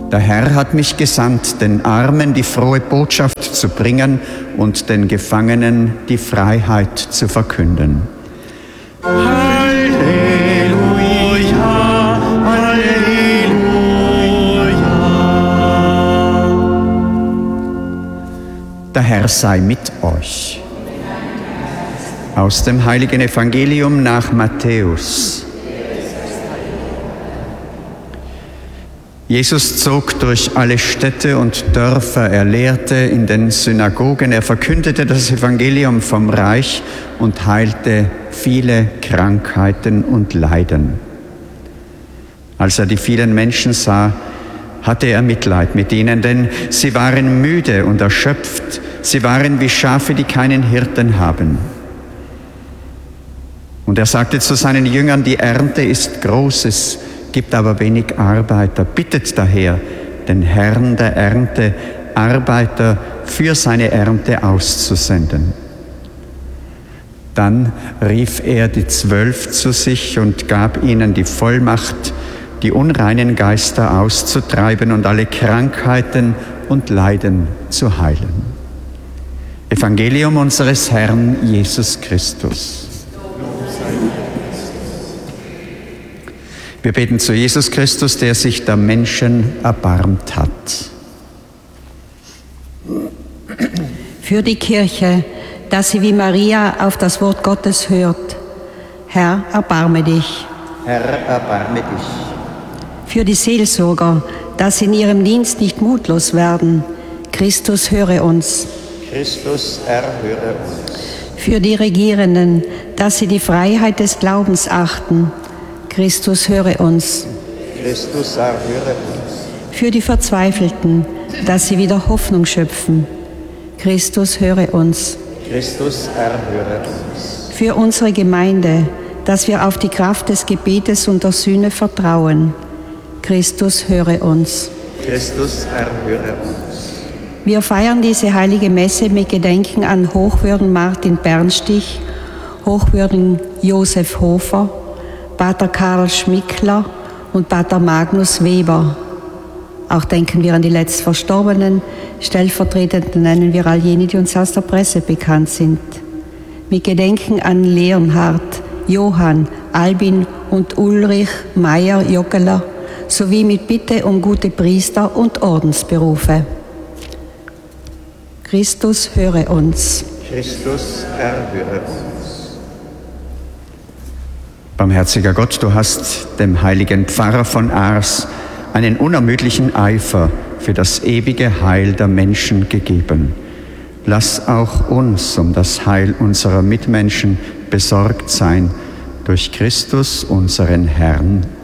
Der Herr hat mich gesandt, den Armen die frohe Botschaft zu bringen und den Gefangenen die Freiheit zu verkünden. Halleluja, Halleluja. Der Herr sei mit euch. Aus dem heiligen Evangelium nach Matthäus. Jesus zog durch alle Städte und Dörfer, er lehrte in den Synagogen, er verkündete das Evangelium vom Reich und heilte viele Krankheiten und Leiden. Als er die vielen Menschen sah, hatte er Mitleid mit ihnen, denn sie waren müde und erschöpft, sie waren wie Schafe, die keinen Hirten haben. Und er sagte zu seinen Jüngern, die Ernte ist groß, es gibt aber wenig Arbeiter. Bittet daher den Herrn der Ernte, Arbeiter für seine Ernte auszusenden. Dann rief er die 12 zu sich und gab ihnen die Vollmacht, die unreinen Geister auszutreiben und alle Krankheiten und Leiden zu heilen. Evangelium unseres Herrn Jesus Christus. Wir beten zu Jesus Christus, der sich der Menschen erbarmt hat. Für die Kirche, dass sie wie Maria auf das Wort Gottes hört. Herr, erbarme dich. Herr, erbarme dich. Für die Seelsorger, dass sie in ihrem Dienst nicht mutlos werden. Christus, höre uns. Christus, erhöre uns. Für die Regierenden, dass sie die Freiheit des Glaubens achten. Christus, höre uns. Christus, erhöre uns. Für die Verzweifelten, dass sie wieder Hoffnung schöpfen. Christus, höre uns. Christus, erhöre uns. Für unsere Gemeinde, dass wir auf die Kraft des Gebetes und der Sühne vertrauen. Christus, höre uns. Christus, erhöre uns. Wir feiern diese heilige Messe mit Gedenken an Hochwürden Martin Bernstich, Hochwürden Josef Hofer, Pater Karl Schmickler und Pater Magnus Weber. Auch denken wir an die Letztverstorbenen. Stellvertretend nennen wir all jene, die uns aus der Presse bekannt sind. Mit Gedenken an Leonhard, Johann, Albin und Ulrich Meyer-Jockeler sowie mit Bitte um gute Priester und Ordensberufe. Christus, höre uns. Christus, erhöre uns. Barmherziger Gott, du hast dem heiligen Pfarrer von Ars einen unermüdlichen Eifer für das ewige Heil der Menschen gegeben. Lass auch uns um das Heil unserer Mitmenschen besorgt sein, durch Christus, unseren Herrn.